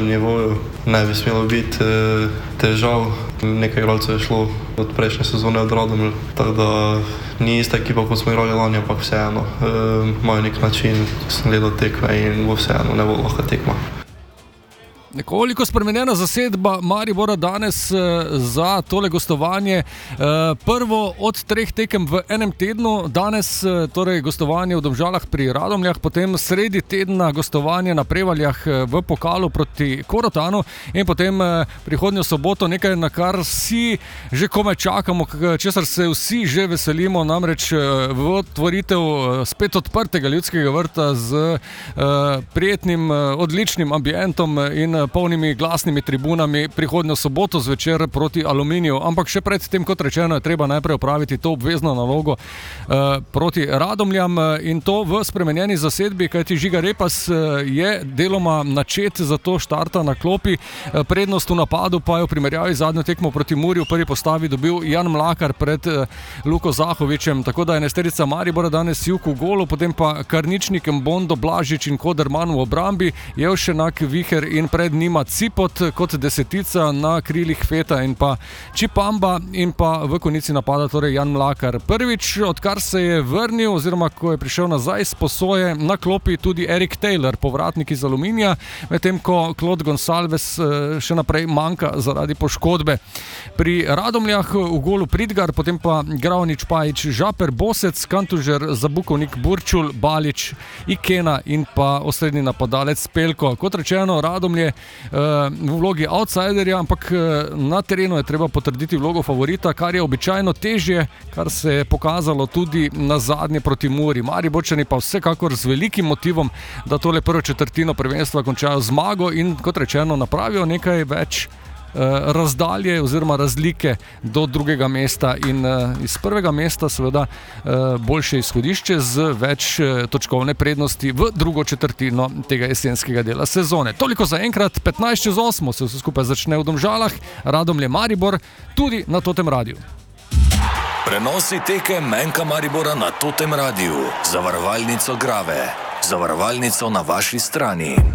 takšnem nivoju ne bi smelo biti težav. Nekaj igralcev je šlo od prejšnje sezone od Radomlja, tako da ni ista ekipa, kot smo igrali lani, ampak vseeno imajo nek način, sem gledal tekme in bo vseeno ne bo lahko tekma. Nekoliko spremenjena zasedba Maribora danes za tole gostovanje. Prvo od 3 tekem v enem tednu, danes torej gostovanje v Domžalah pri Radomljah, potem sredi tedna gostovanje na Prevaljah v pokalu proti Korotanu in potem prihodnjo soboto nekaj, na kar vsi že komaj čakamo, česar se vsi že veselimo, namreč v otvoritev spet odprtega Ljudskega vrta z prijetnim, odličnim ambientom in polnimi glasnimi tribunami prihodnjo soboto zvečer proti Aluminiju. Ampak še pred tem, kot rečeno, je treba najprej opraviti to obvezno nalogo proti Radomljam in to v spremenjeni zasedbi, kajti Žiga Repas je deloma načet, zato štarta na klopi. Prednost v napadu pa je v primerjavi z zadnjo tekmo proti Muri v prvi postavi dobil Jan Mlakar pred Luko Zahovićem, tako da je enajsterica Maribora danes Juk v golu, potem pa Karničnik, Mbondo, Blažič in Koderman v obrambi, Jevšenak, Viher in pred njima Cipot kot desetica, na krilih Feta in pa Čipamba in pa v konici napada torej Jan Mlakar. Prvič, odkar se je vrnil oziroma ko je prišel nazaj s posoje, na klopi tudi Erik Taylor, povratnik iz Aluminija, medtem ko Claude Gonsalves še naprej manjka zaradi poškodbe. Pri Radomljah v golu Pridgar, potem pa Gravnič, Pajič, Žaper, Bosec, Kantužer, Zabukovnik, Burčul, Balič, Ikena in pa osrednji napadalec Pelko. Kot rečeno, Radomlje v vlogi outsiderja, ampak na terenu je treba potrditi vlogo favorita, kar je običajno težje, kar se je pokazalo tudi na zadnje proti Muri. Mariborčani pa vsekakor z velikim motivom, da tole prvo četrtino prvenstva končajo zmago in, kot rečeno, napravijo nekaj več razdalje oziroma razlike do drugega mesta in iz prvega mesta seveda boljše izhodišče z več točkovne prednosti v drugo četrtino tega jesenskega dela sezone. Toliko za enkrat, 15:08 se vse skupaj začne v Domžalah, Radomlje Maribor, tudi na Totem Radiu. Prenosi tekem Menka Maribora na Totem Radiu, zavarovalnico Grave, zavarovalnico na vaši strani.